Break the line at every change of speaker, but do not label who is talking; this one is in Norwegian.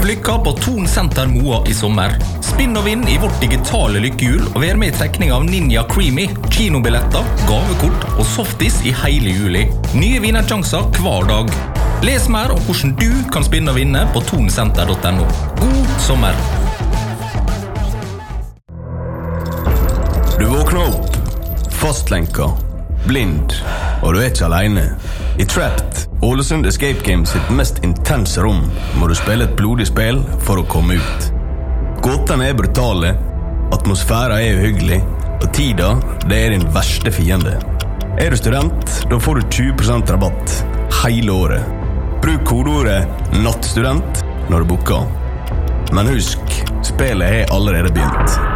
lykke på Thon Senter Moa I sommer. Spinn og vinn I vårt digitale lykkehjul og vær med I trekning av Ninja Creamy, kinobilletter, gavekort og softis I hele juli. Nye vinnersjanser hver dag. Les mer om hvordan du kan spinne og vinne på thonsenter.no. God sommer!
Du våkner opp, fastlenka, blind, og du ikke alene. I Trapped, Ålesund Escape Games sitt mest intense rom, må du spille et blodig spill for å komme ut. Gåtene brutale, atmosfæren uhyggelig, og tida, det din verste fiende. Du student, da får du 20% rabatt hele året. Bruk kodeordet NATTSTUDENT når du booker. Men husk, spillet allerede begynt.